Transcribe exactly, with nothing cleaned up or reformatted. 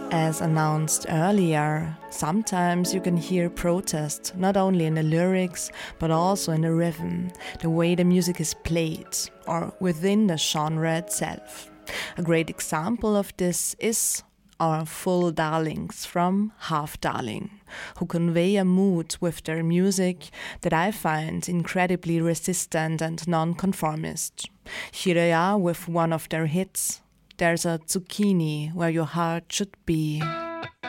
As announced earlier, sometimes you can hear protest, not only in the lyrics, but also in the rhythm, the way the music is played, or within the genre itself. A great example of this is our full darlings from Half Darling, who convey a mood with their music that I find incredibly resistant and non-conformist. Here they are with one of their hits, There's a Zucchini Where Your Heart Should Be.